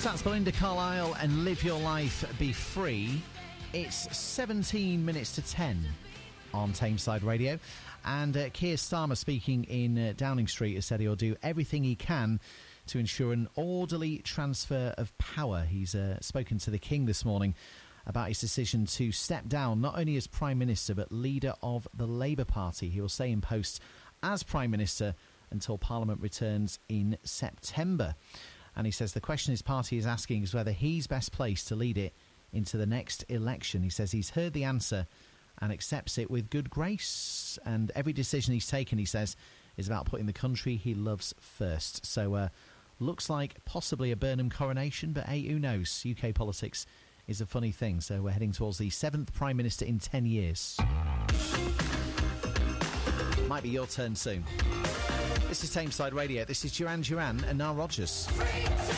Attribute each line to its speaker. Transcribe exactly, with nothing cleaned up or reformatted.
Speaker 1: So that's Belinda Carlisle and Live Your Life, Be Free. It's seventeen minutes to ten on Tameside Radio. And uh, Keir Starmer, speaking in uh, Downing Street, has said he'll do everything he can to ensure an orderly transfer of power. He's uh, spoken to the King this morning about his decision to step down, not only as Prime Minister, but leader of the Labour Party. He will stay in post as Prime Minister until Parliament returns in September. And he says the question his party is asking is whether he's best placed to lead it into the next election. He says he's heard the answer and accepts it with good grace. And every decision he's taken, he says, is about putting the country he loves first. So, uh, looks like possibly a Burnham coronation, but hey, who knows? U K politics is a funny thing. So we're heading towards the seventh Prime Minister in ten years. Might be your turn soon. This is Tameside Radio. This is Duran Duran and Nile Rodgers.